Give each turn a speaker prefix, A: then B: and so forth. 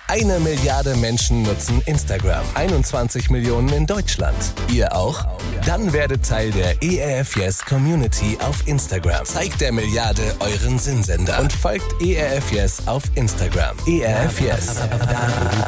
A: 1 Milliarde Menschen nutzen Instagram. 21 Millionen in Deutschland. Ihr auch? Dann werdet Teil der ERF Yes Community auf Instagram. Zeigt der Milliarde euren Sinnsender und folgt ERF Yes auf Instagram. ERF Yes. Da, wo du